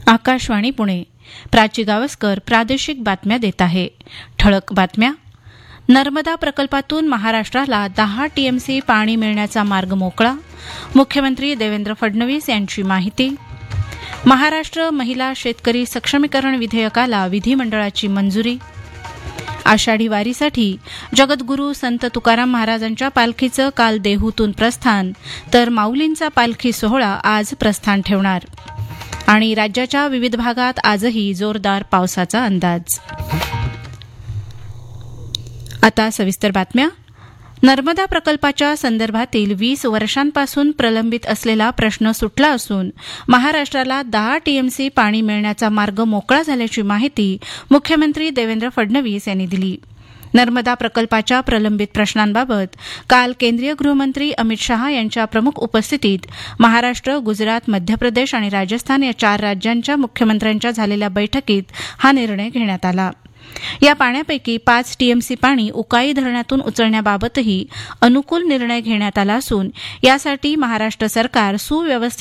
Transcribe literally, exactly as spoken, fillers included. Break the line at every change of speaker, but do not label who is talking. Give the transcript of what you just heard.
आकाशवाणी पुणे. प्राची गावस्कर प्रादेशिक बातम्या देत आहे. ठळक बातम्या. नर्मदा प्रकल्पातून महाराष्ट्राला दहा टीएमसी पाणी मिळण्याचा मार्ग मोकळा. मुख्यमंत्री देवेंद्र फडणवीस यांची माहिती. महाराष्ट्र महिला शेतकरी सक्षमीकरण विधेयकाला विधिमंडळाची मंजुरी. आषाढी वारीसाठी जगद्गुरू संत तुकाराम महाराजांच्या पालखीचं काल देहूतून प्रस्थान, तर माऊलींचा पालखी सोहळा आज प्रस्थान ठेवणार. आणि राज्याच्या विविध भागात आजही जोरदार पावसाचा अंदाज. आता सविस्तर बातम्या. नर्मदा प्रकल्पाच्या संदर्भातील वीस वर्षांपासून प्रलंबित असलेला प्रश्न सुटला असून महाराष्ट्राला दहा टीएमसी पाणी मिळण्याचा मार्ग मोकळा झाल्याची माहिती मुख्यमंत्री देवेंद्र फडणवीस यांनी दिली. नर्मदा प्रकल्पाच्या प्रलंबित प्रश्नांबाबत काल केंद्रीय गृहमंत्री अमित शहा यांच्या प्रमुख उपस्थितीत महाराष्ट्र, गुजरात, मध्य प्रदेश आणि राजस्थान या चार राज्यांच्या मुख्यमंत्र्यांच्या झालेल्या बैठकीत हा निर्णय घेण्यात आला. या पाण्यापैकी पाच टीएमसी पाणी उकाई धरणातून उचलण्याबाबतही अनुकूल निर्णय घेण्यात आला असून यासाठी महाराष्ट्र सरकार सुव्यवस्थित